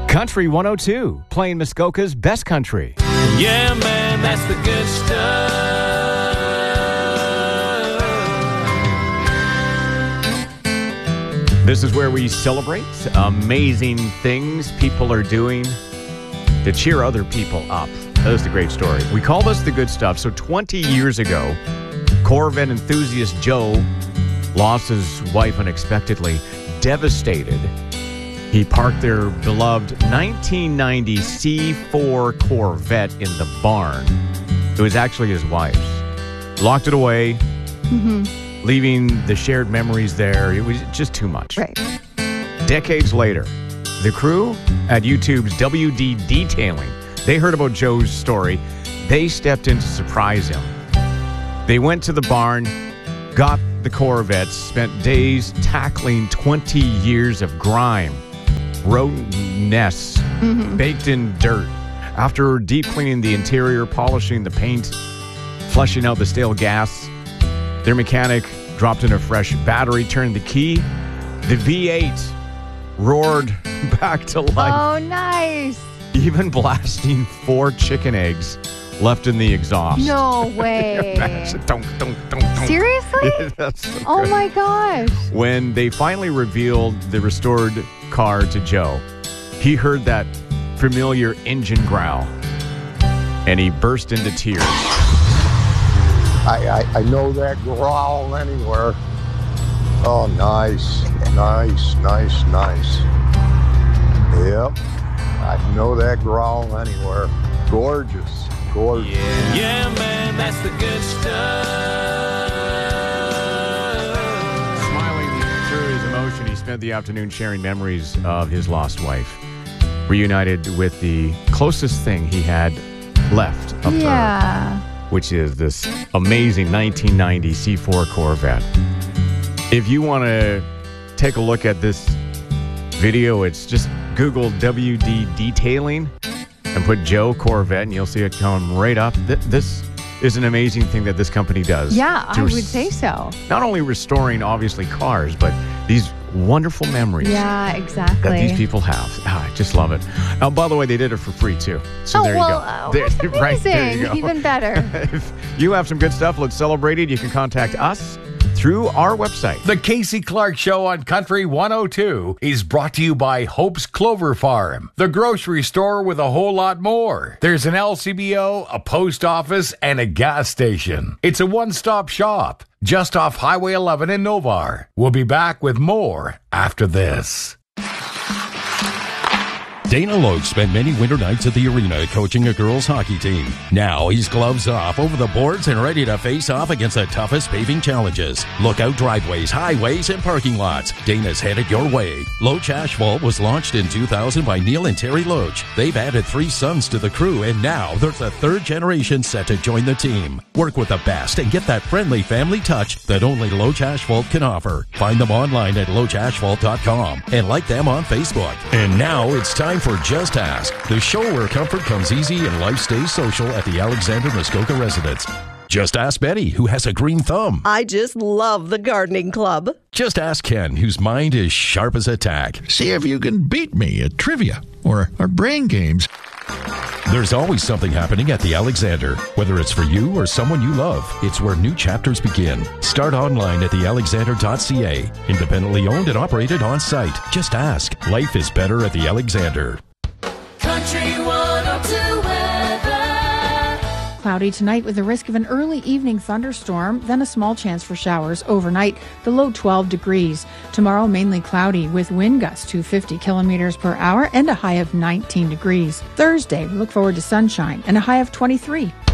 Country 102, playing Muskoka's best country. Yeah, man, that's the good stuff. This is where we celebrate amazing things people are doing to cheer other people up. That's the great story. We call this the good stuff. So 20 years ago, Corvette enthusiast Joe lost his wife unexpectedly. Devastated, he parked their beloved 1990 C4 Corvette in the barn. It was actually his wife's. Locked it away, leaving the shared memories there. It was just too much. Right. Decades later, the crew at YouTube's WD Detailing, they heard about Joe's story. They stepped in to surprise him. They went to the barn, got the Corvette, spent days tackling 20 years of grime, rodent nests, baked in dirt. After deep cleaning the interior, polishing the paint, flushing out the stale gas, their mechanic dropped in a fresh battery, turned the key. The V8 roared back to life. Oh, nice. Even blasting 4 chicken eggs left in the exhaust. No way. Dunk, dunk, dunk, dunk. Seriously? Yeah, that's so Oh good. my gosh. When they finally revealed the restored car to Joe, he heard that familiar engine growl, and he burst into tears. I know that growl anywhere. Oh, nice. Yep. I know that growl anywhere. Gorgeous. Yeah, man, that's the good stuff. Smiling through his emotion, he spent the afternoon sharing memories of his lost wife, reunited with the closest thing he had left of her, which is this amazing 1990 C4 Corvette. If you want to take a look at this video, it's just Google WD Detailing and put Joe Corvette, and you'll see it come right up. This is an amazing thing that this company does. Yeah, I would say so. Not only restoring, obviously, cars, but these wonderful memories Yeah, exactly. that these people have. I just love it. Now, by the way, they did it for free, too. So there you go. That's amazing. Right, there you go. Even better. If you have some good stuff, let's celebrate it. You can contact us through our website. The Casey Clark Show on Country 102 is brought to you by Hope's Clover Farm, the grocery store with a whole lot more. There's an LCBO, a post office, and a gas station. It's a one-stop shop just off Highway 11 in Novar. We'll be back with more after this. Dana Loach spent many winter nights at the arena coaching a girls' hockey team. Now he's gloves off, over the boards, and ready to face off against the toughest paving challenges. Lookout driveways, highways, and parking lots. Dana's headed your way. Loach Asphalt was launched in 2000 by Neil and Terry Loach. They've added 3 sons to the crew, and now there's a 3rd generation set to join the team. Work with the best and get that friendly family touch that only Loach Asphalt can offer. Find them online at loachasphalt.com and like them on Facebook. And now it's time for Just Ask, the show where comfort comes easy and life stays social at the Alexander Muskoka residence. Just ask Betty, who has a green thumb. I just love the gardening club. Just ask Ken, whose mind is sharp as a tack. See if you can beat me at trivia or brain games. There's always something happening at the Alexander. Whether it's for you or someone you love, it's where new chapters begin. Start online at thealexander.ca. Independently owned and operated on site. Just ask. Life is better at the Alexander. Country 102 weather. Cloudy tonight with the risk of an early evening thunderstorm, then a small chance for showers overnight, the low 12 degrees. Tomorrow, mainly cloudy with wind gusts to 50 kilometers per hour and a high of 19 degrees. Thursday, we look forward to sunshine and a high of 23.